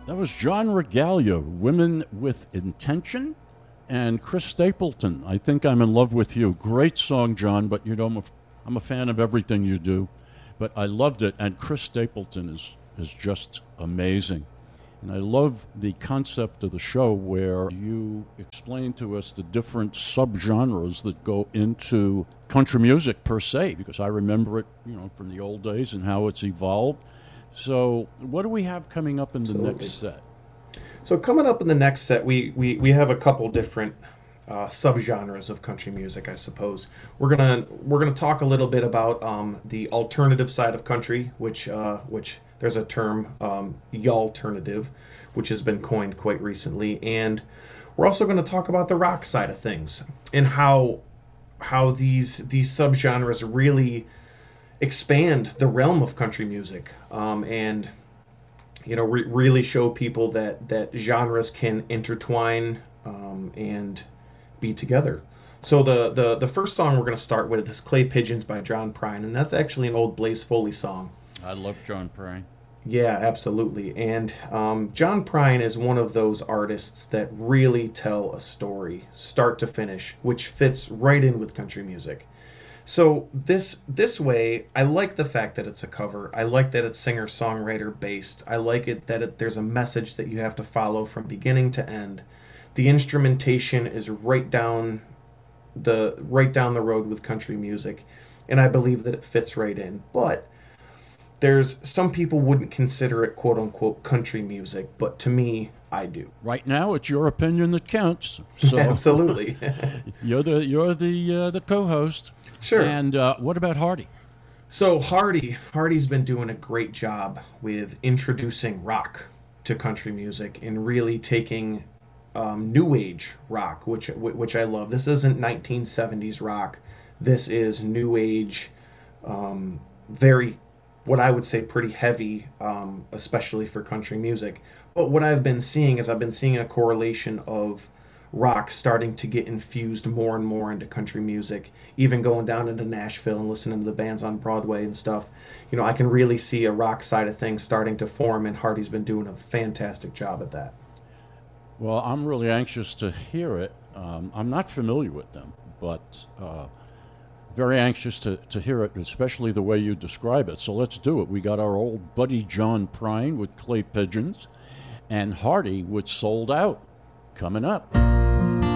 That was John Regalia, Women with Intention, and Chris Stapleton, I Think I'm in Love with You. Great song, John, but you know, I'm a fan of everything you do, but I loved it, and Chris Stapleton is just amazing. And I love the concept of the show where you explain to us the different subgenres that go into country music per se, because I remember it, you know, from the old days and how it's evolved. So what do we have coming up in the next set? So coming up in the next set, we have a couple different subgenres of country music, I suppose. We're gonna talk a little bit about the alternative side of country, which there's a term, y'alternative, which has been coined quite recently, and we're also going to talk about the rock side of things and how these subgenres really expand the realm of country music, and you know, really show people that genres can intertwine and be together. So the first song we're going to start with is Clay Pigeons by John Prine, and that's actually an old Blaze Foley song. I love John Prine. Yeah, absolutely. And John Prine is one of those artists that really tell a story, start to finish, which fits right in with country music. So this way, I like the fact that it's a cover. I like that it's singer-songwriter based. I like it that there's a message that you have to follow from beginning to end. The instrumentation is right down the road with country music, and I believe that it fits right in. But there's some people wouldn't consider it quote unquote country music, but to me, I do. Right now, it's your opinion that counts. So absolutely. you're the co-host. Sure. And what about Hardy? So Hardy's been doing a great job with introducing rock to country music and really taking new age rock, which I love. This isn't 1970s rock. This is new age, very, what I would say, pretty heavy, especially for country music. But what I've been seeing is a correlation of rock starting to get infused more and more into country music, even going down into Nashville and listening to the bands on Broadway and stuff. You know, I can really see a rock side of things starting to form, and Hardy's been doing a fantastic job at that. Well, I'm really anxious to hear it. I'm not familiar with them, but very anxious to hear it, especially the way you describe it. So let's do it. We got our old buddy John Prine with Clay Pigeons, and Hardy with Sold Out coming up.